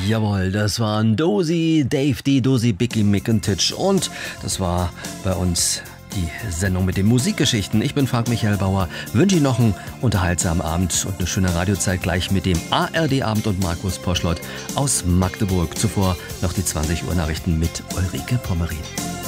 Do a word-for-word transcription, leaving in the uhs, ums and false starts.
Jawohl, das waren Dozy, Dave D, Dozy, Biggie, Mick und Titch. Und das war bei uns die Sendung mit den Musikgeschichten. Ich bin Frank Michael Bauer, wünsche Ihnen noch einen unterhaltsamen Abend und eine schöne Radiozeit gleich mit dem A R D-Abend und Markus Poschlott aus Magdeburg. Zuvor noch die zwanzig Uhr Nachrichten mit Ulrike Pommerin.